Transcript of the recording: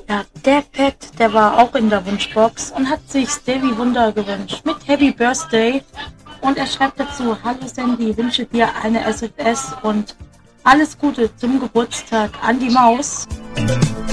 Ja, der Pat, der war auch in der Wunschbox und hat sich Stevie Wonder gewünscht mit Happy Birthday. Und er schreibt dazu: Hallo Sandy, wünsche dir eine SFS und alles Gute zum Geburtstag an die Maus.